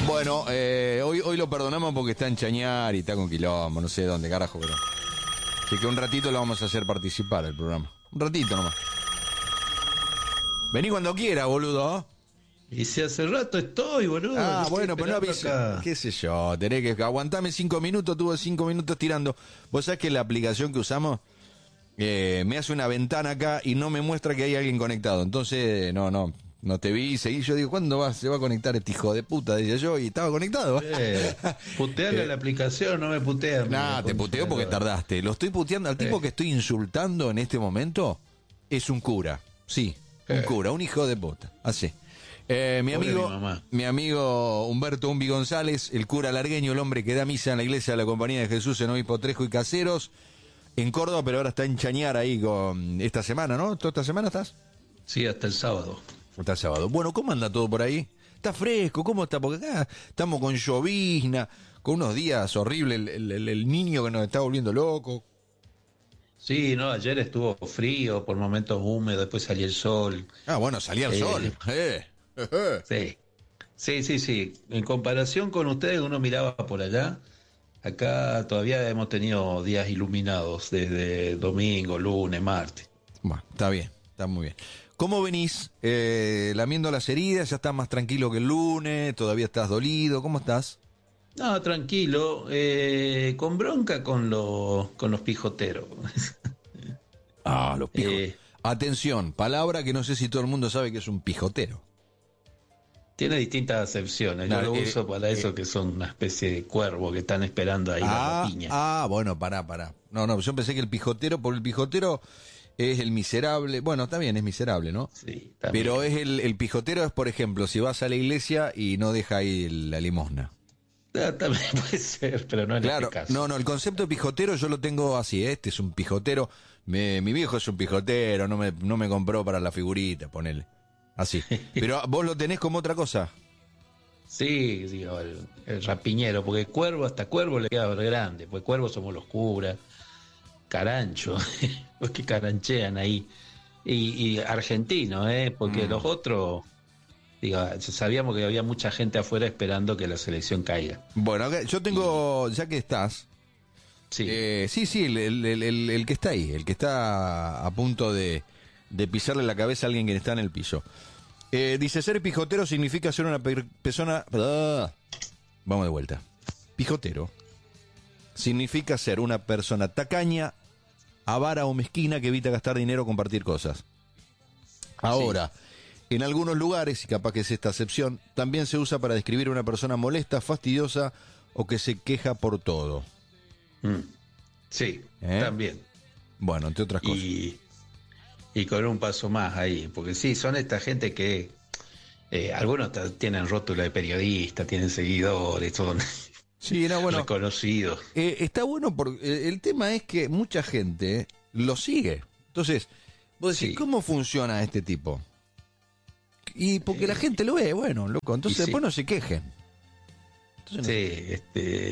Bueno, hoy lo perdonamos porque está en Chañar y está con quilombo, no sé dónde carajo, pero... Así que un ratito lo vamos a hacer participar el programa. Un ratito nomás. Vení cuando quiera, boludo. Y si hace rato estoy, boludo. Ah, bueno, pero no avisa. Acá. Qué sé yo, tenés que aguantarme 5 minutos, tuve 5 minutos tirando. Vos sabés que la aplicación que usamos me hace una ventana acá y no me muestra que hay alguien conectado. Entonces, no te vi, seguí. Yo digo, ¿cuándo se va a conectar este hijo de puta? Decía yo, y estaba conectado. Puteale la aplicación, no me puteas. Nah, te puteo porque tardaste. Lo estoy puteando. Al tipo que estoy insultando en este momento es un cura. Sí, un cura, un hijo de puta. Así. Mi amigo Humberto Umbi González, el cura largueño, el hombre que da misa en la iglesia de la Compañía de Jesús en Obispo Trejo y Caseros, en Córdoba, pero ahora está en Chañar ahí con esta semana, ¿no? ¿Toda esta semana estás? Sí, hasta el sábado. Hasta el sábado. Bueno, ¿cómo anda todo por ahí? ¿Está fresco? ¿Cómo está? Porque acá estamos con llovizna, con unos días horribles, el niño que nos está volviendo loco. Sí, no, ayer estuvo frío, por momentos húmedo, después salía el sol. Ah, bueno, salía el sol. Sí. En comparación con ustedes, uno miraba por allá. Acá todavía hemos tenido días iluminados desde domingo, lunes, martes. Bueno, está bien, está muy bien. ¿Cómo venís? ¿Lamiendo las heridas? ¿Ya estás más tranquilo que el lunes? ¿Todavía estás dolido? ¿Cómo estás? No, tranquilo, con bronca con los pijoteros. Ah, los pijoteros. Atención, palabra que no sé si todo el mundo sabe que es un pijotero. Tiene distintas acepciones. Yo lo uso para eso, que son una especie de cuervo que están esperando ahí la rapiña. Ah, bueno, pará. No, yo pensé que el pijotero, por el pijotero es el miserable. Bueno, está bien, es miserable, ¿no? Sí, también. Pero es el pijotero es, por ejemplo, si vas a la iglesia y no deja ahí la limosna. También puede ser, pero no en este caso. No, el concepto de pijotero yo lo tengo así, este es un pijotero, mi viejo es un pijotero, no me compró para la figurita, ponele, así. Pero vos lo tenés como otra cosa. Sí, digo, el rapiñero, porque hasta cuervo le queda grande, pues cuervo somos los curas, carancho, los que caranchean ahí, y argentino, porque los otros... Digo, sabíamos que había mucha gente afuera esperando que la selección caiga. Bueno, yo tengo, ya que estás, sí, el que está ahí, el que está a punto de pisarle la cabeza a alguien que está en el piso. Dice, ser pijotero significa ser una persona... Vamos de vuelta. Pijotero significa ser una persona tacaña, avara o mezquina que evita gastar dinero o compartir cosas. Ahora... Sí. En algunos lugares, y capaz que es esta acepción, también se usa para describir a una persona molesta, fastidiosa o que se queja por todo. Sí, también. Bueno, entre otras cosas. Y con un paso más ahí, porque sí, son esta gente que algunos tienen rótula de periodista, tienen seguidores, son reconocidos. Está bueno porque el tema es que mucha gente lo sigue. Entonces, vos decís, ¿cómo funciona este tipo? Y porque la gente lo ve, bueno, loco, entonces después no se quejen. Entonces,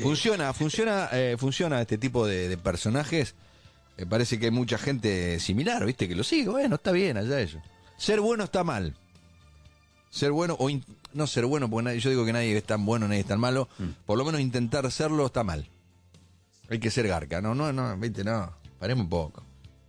funciona este tipo de personajes. Me parece que hay mucha gente similar, ¿viste? Que lo sigue, bueno, está bien allá eso. Ser bueno está mal. Ser bueno, o no ser bueno, porque yo digo que nadie es tan bueno, nadie es tan malo. Por lo menos intentar serlo está mal. Hay que ser garca, ¿viste? No, paremos un poco.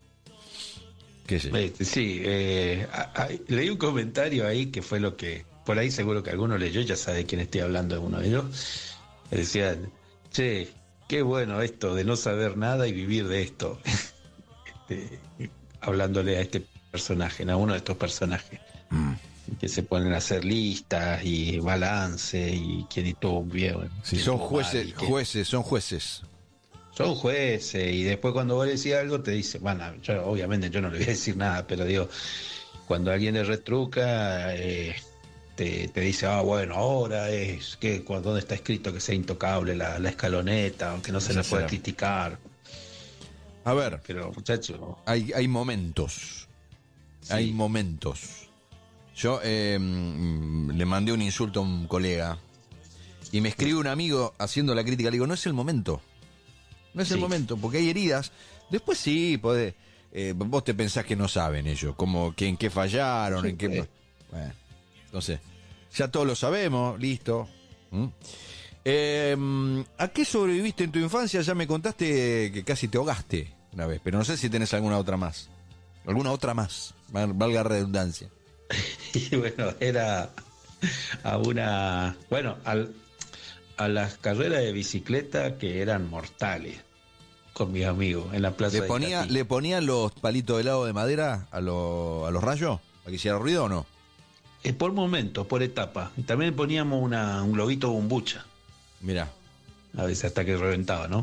Sí, leí un comentario ahí que fue lo que, por ahí seguro que alguno leyó, ya sabe de quién estoy hablando de uno de ellos. Decían, che, qué bueno esto de no saber nada y vivir de esto. Hablándole a este personaje, a uno de estos personajes, que se ponen a hacer listas y balance y quién estuvo bien. Sí, son jueces. Son jueces, y después cuando vos le decís algo te dice, bueno, obviamente yo no le voy a decir nada, pero digo, cuando alguien le retruca, te dice, bueno, ahora es que ¿dónde está escrito que sea intocable la escaloneta, aunque no se le pueda criticar? A ver, pero muchachos, hay momentos, hay momentos. Yo le mandé un insulto a un colega y me escribe un amigo haciendo la crítica, le digo, no es el momento. No es el momento, porque hay heridas. Después sí, podés, vos te pensás que no saben ellos, como que en qué fallaron, en qué... Bueno, entonces, ya todos lo sabemos, listo. ¿Mm? ¿A qué sobreviviste en tu infancia? Ya me contaste que casi te ahogaste una vez, pero no sé si tenés alguna otra más. Alguna otra más, valga redundancia. Y bueno, era a las carreras de bicicleta que eran mortales con mis amigos en la plaza de Catí. ¿Le ponía los palitos de helado de madera a los rayos? ¿Para que hiciera ruido o no? Por momentos, por etapas. Y también poníamos un globito bombucha. Mirá. A veces hasta que reventaba, ¿no?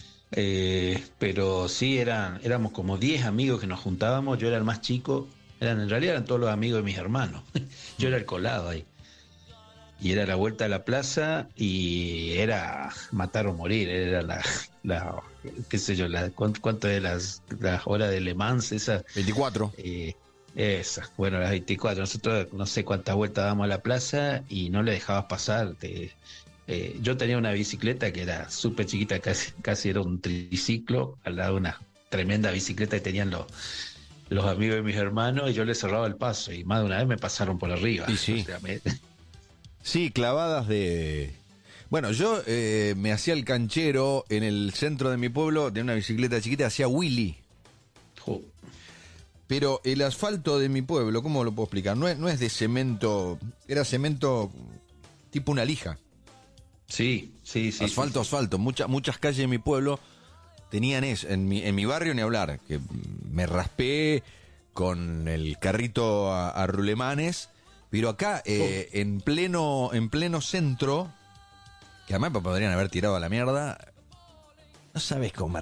Pero sí éramos como 10 amigos que nos juntábamos. Yo era el más chico. En realidad eran todos los amigos de mis hermanos. Yo era el colado ahí. Y era la vuelta a la plaza y era matar o morir. Era qué sé yo, ¿cuánto de las horas de Le Mans? Esas, 24. Esas, bueno, las 24. Nosotros no sé cuántas vueltas damos a la plaza y no le dejabas pasar. Yo tenía una bicicleta que era súper chiquita, casi era un triciclo, al lado de una tremenda bicicleta que tenían los amigos de mis hermanos, y yo les cerraba el paso y más de una vez me pasaron por arriba. Y sí. O sea, Sí, clavadas de... Bueno, yo me hacía el canchero en el centro de mi pueblo, de una bicicleta chiquita, hacía Willy. Jo. Pero el asfalto de mi pueblo, ¿cómo lo puedo explicar? No es de cemento, era cemento tipo una lija. Sí. Asfalto. Muchas calles de mi pueblo tenían eso. En mi barrio ni hablar, que me raspé con el carrito a rulemanes, pero acá en pleno centro, que además podrían haber tirado a la mierda, no sabes cómo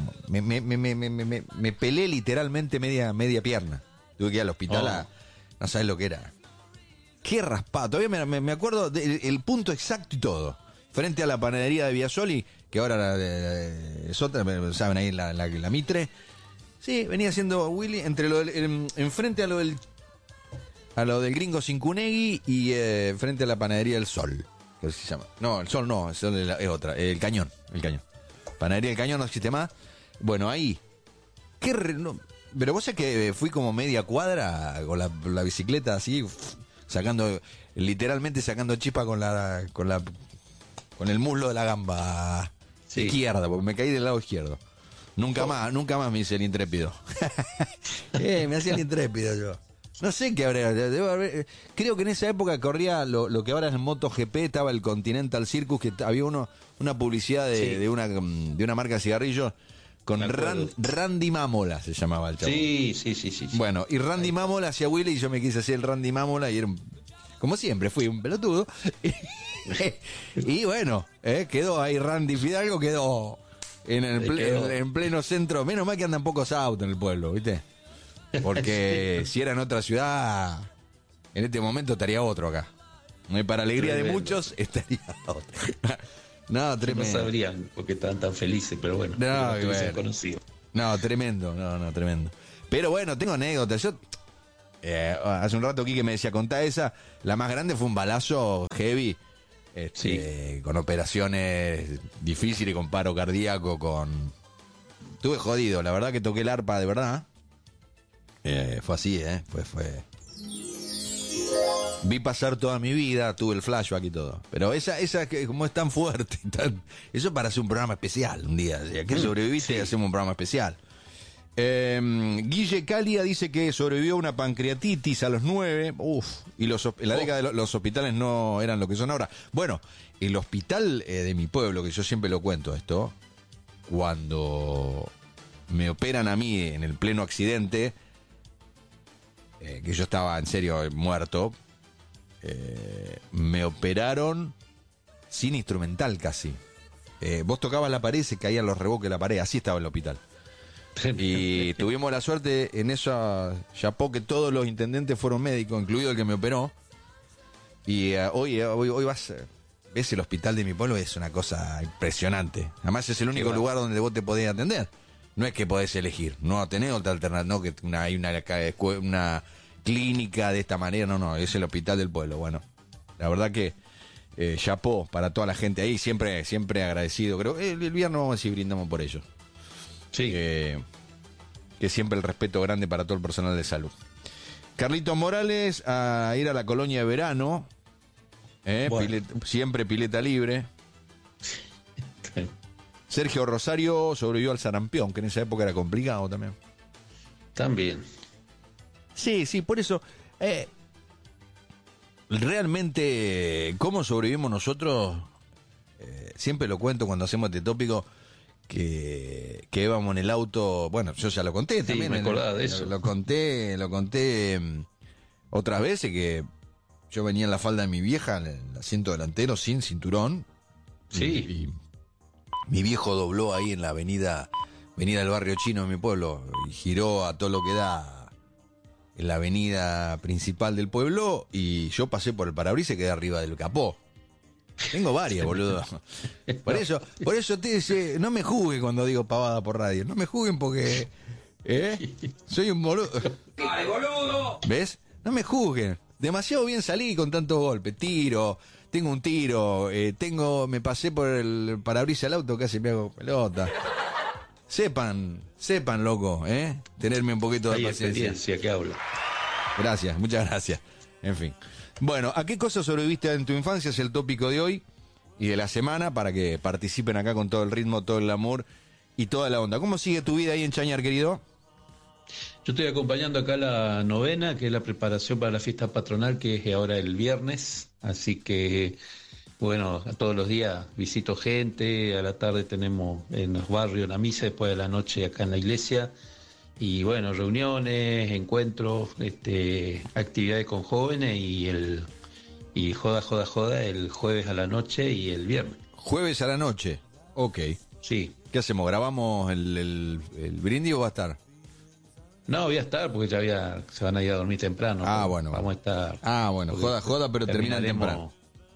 me pelé literalmente media pierna. Tuve que ir al hospital no sabes lo que era. Qué raspado, todavía me acuerdo del punto exacto y todo. Frente a la panadería de Biasoli, que ahora es otra, saben, ahí la Mitre. Sí, venía haciendo Willy entre enfrente a lo del Gringo Cincunegui y frente a la panadería del Sol, que se llama. No, el Sol no, es otra, el Cañón. Panadería del Cañón no existe más. Bueno, ahí. Pero vos sabés que fui como media cuadra con la bicicleta así, literalmente sacando chispa con el muslo de la gamba izquierda, porque me caí del lado izquierdo. Nunca más me hice el intrépido. Me hacía el intrépido yo. No sé qué habría. Creo que en esa época corría lo que ahora es el MotoGP, estaba el Continental Circus, que había una publicidad de una marca de cigarrillos con Randy Mámola, se llamaba el chavo. Sí. Bueno, y Randy Mámola hacía Willy y yo me quise hacer el Randy Mámola y era como siempre, fui un pelotudo. Y bueno, quedó ahí Randy Fidalgo, quedó en pleno centro. Menos mal que andan pocos autos en el pueblo, ¿viste? Porque si era en otra ciudad, en este momento estaría otro acá. Para alegría de muchos, estaría otro. No, tremendo. No sabrían porque estaban tan felices, pero bueno, conocido. No, tremendo, tremendo. Pero bueno, tengo anécdotas. Yo hace un rato Quique me decía, contá esa. La más grande fue un balazo heavy, con operaciones difíciles, con paro cardíaco, Estuve jodido, la verdad que toqué el arpa de verdad. Fue así, fue. Vi pasar toda mi vida, tuve el flashback y todo. Pero esa que como es tan fuerte, eso para hacer un programa especial un día. O sea, que sobreviviste y hacemos un programa especial. Guille Calia dice que sobrevivió a una pancreatitis a los 9. Y en la década los hospitales no eran lo que son ahora. Bueno, el hospital de mi pueblo, que yo siempre lo cuento esto, cuando me operan a mí en el pleno accidente, que yo estaba en serio muerto, me operaron sin instrumental casi. Vos tocabas la pared y se caían los reboques de la pared, así estaba el hospital. Y tuvimos la suerte en esa chapó que todos los intendentes fueron médicos, incluido el que me operó. Y hoy ves el hospital de mi pueblo, es una cosa impresionante. Además es el único lugar donde vos te podés atender. No es que podés elegir, no tenés otra alternativa, no que hay una clínica de esta manera, no, es el hospital del pueblo. Bueno, la verdad que chapó para toda la gente ahí, siempre agradecido. Creo el viernes vamos a decir brindamos por ello. Sí. Que siempre el respeto grande para todo el personal de salud. Carlitos Morales, a ir a la colonia de verano. Bueno. Siempre pileta libre. Sergio Rosario sobrevivió al sarampión, que en esa época era complicado también. También. Sí, por eso... realmente, ¿cómo sobrevivimos nosotros? Siempre lo cuento cuando hacemos este tópico, que íbamos en el auto, bueno, yo ya lo conté también. Me acordaba de eso. Lo conté otras veces, que yo venía en la falda de mi vieja, en el asiento delantero, sin cinturón. Sí. Y mi viejo dobló ahí en la avenida del barrio chino de mi pueblo, y giró a todo lo que da en la avenida principal del pueblo, y yo pasé por el parabrisas y quedé arriba del capó. Tengo varias, boludo. Por eso te dice, no me juzguen cuando digo pavada por radio. No me juzguen porque... soy un boludo. ¡Ay, boludo! ¿Ves? No me juzguen. Demasiado bien salí con tantos golpes. Tengo un tiro. Me pasé por el parabrisas del auto, casi me hago pelota. Sepan, loco, tenerme un poquito de Hay paciencia. experiencia que habla. Gracias, muchas gracias. En fin. Bueno, ¿a qué cosas sobreviviste en tu infancia? Es el tópico de hoy y de la semana, para que participen acá con todo el ritmo, todo el amor y toda la onda. ¿Cómo sigue tu vida ahí en Chañar, querido? Yo estoy acompañando acá la novena, que es la preparación para la fiesta patronal, que es ahora el viernes. Así que, bueno, todos los días visito gente, a la tarde tenemos en los barrios la misa, después de la noche acá en la iglesia. Y bueno, reuniones, encuentros, actividades con jóvenes y joda el jueves a la noche y el viernes. Jueves a la noche, ok. Sí. ¿Qué hacemos? ¿Grabamos el brindis o va a estar? No, voy a estar porque se van a ir a dormir temprano. Bueno. Vamos a estar. Bueno, joda, pero terminan temprano.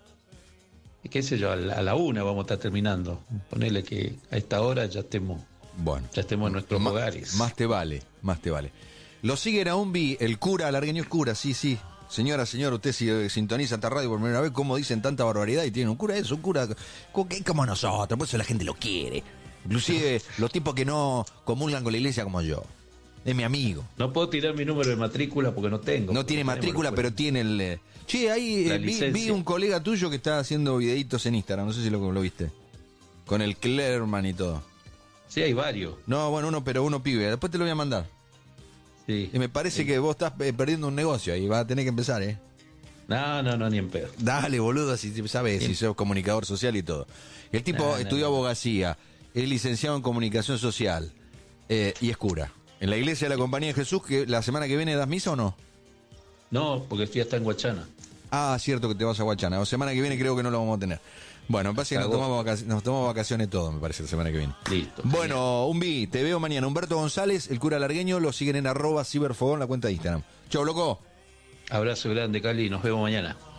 Qué sé yo, a la 1 vamos a estar terminando. Ponele que a esta hora ya estemos en nuestros hogares. Más te vale. Lo sigue Naumbi, el cura, Largueño es cura, sí. Señora, usted si sintoniza esta radio por primera vez, ¿cómo dicen tanta barbaridad? Y tiene un cura como nosotros, por eso la gente lo quiere. Inclusive los tipos que no comulgan con la iglesia como yo. Es mi amigo. No puedo tirar mi número de matrícula porque no tengo. No tiene matrícula, pero tiene el... Che, ahí vi un colega tuyo que está haciendo videitos en Instagram, no sé si lo viste. Con el Clerman y todo. Sí, hay varios. No, bueno, uno pibe. Después te lo voy a mandar. Sí. Y me parece que vos estás perdiendo un negocio ahí. Vas a tener que empezar, No, ni en pedo. Dale, boludo, si sabes, si sos comunicador social y todo. El tipo estudió abogacía, es licenciado en comunicación social y es cura. En la iglesia de la Compañía de Jesús, que la semana que viene das misa o no? No, porque estoy hasta en Guachana. Ah, cierto que te vas a Guachana. La semana que viene creo que no lo vamos a tener. Bueno, me parece que nos tomamos vacaciones todos, me parece, la semana que viene. Listo. Bueno, Umbi, te veo mañana. Humberto González, el cura largueño, lo siguen en @ciberfogón, la cuenta de Instagram. Chau, loco. Abrazo grande, Cali, nos vemos mañana.